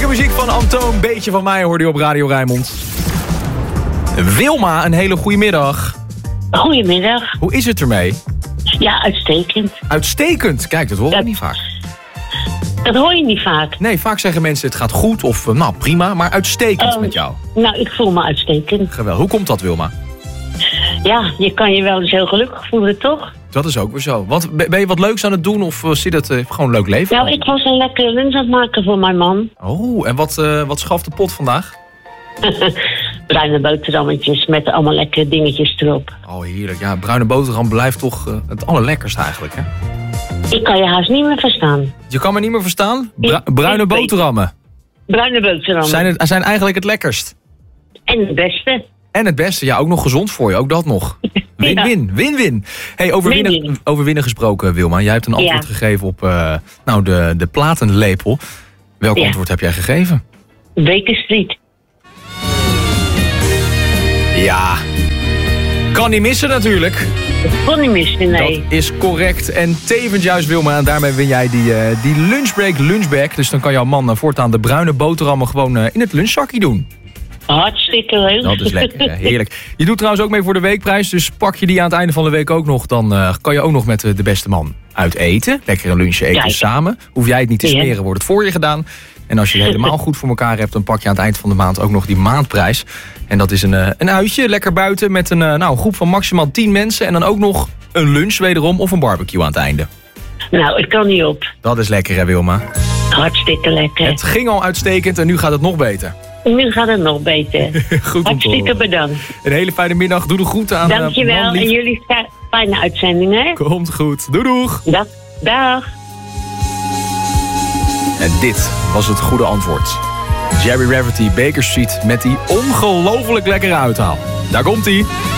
muziek van Antoon, Beetje van mij hoorde je op Radio Rijnmond. Wilma, een hele goede middag. Goedemiddag. Hoe is het ermee? Ja, uitstekend. Uitstekend. Kijk, dat hoor ik niet vaak. Dat hoor je niet vaak. Nee, vaak zeggen mensen het gaat goed of nou prima, maar uitstekend met jou. Nou, ik voel me uitstekend. Geweldig. Hoe komt dat, Wilma? Ja, je kan je wel eens heel gelukkig voelen, toch? Dat is ook weer zo. Ben je wat leuks aan het doen of zit het gewoon een leuk leven? Nou, ik was een lekkere lunch aan het maken voor mijn man. Oh, en wat schaft de pot vandaag? Bruine boterhammetjes met allemaal lekkere dingetjes erop. Oh, heerlijk. Ja, bruine boterham blijft toch het allerlekkerst eigenlijk, hè? Ik kan je haast niet meer verstaan. Je kan me niet meer verstaan? Bruine boterhammen. Bruine boterhammen. Zijn eigenlijk het lekkerst. En het beste. En het beste, ja, ook nog gezond voor je, ook dat nog. Win-win, win-win. Hey, over winnen gesproken, Wilma. Jij hebt een antwoord gegeven op de platenlepel. Welk antwoord heb jij gegeven? Baker Street. Ja, kan niet missen natuurlijk. Dat kon niet missen, nee. Dat is correct. En tevens juist, Wilma, en daarmee win jij die lunchbreak. Dus dan kan jouw man voortaan de bruine boterhammen gewoon in het lunchzakje doen. Hartstikke leuk. Dat is lekker, ja, heerlijk. Je doet trouwens ook mee voor de weekprijs, dus pak je die aan het einde van de week ook nog. Dan kan je ook nog met de beste man uit eten. Lekker een lunchje eten samen. Hoef jij het niet te smeren, wordt het voor je gedaan. En als je het helemaal goed voor elkaar hebt, dan pak je aan het eind van de maand ook nog die maandprijs. En dat is een uitje, lekker buiten, met een groep van maximaal 10 mensen. En dan ook nog een lunch wederom of een barbecue aan het einde. Nou, het kan niet op. Dat is lekker, hè, Wilma? Hartstikke lekker. Het ging al uitstekend en nu gaat het nog beter. Nu gaat het nog beter. Goed. Hartstikke bedankt. Een hele fijne middag. Doe de groeten aan dankjewel. En jullie fijne uitzending, hè? Komt goed. Doeg. Dag. En dit was het goede antwoord. Jerry Rafferty, Baker Street met die ongelooflijk lekkere uithaal. Daar komt-ie.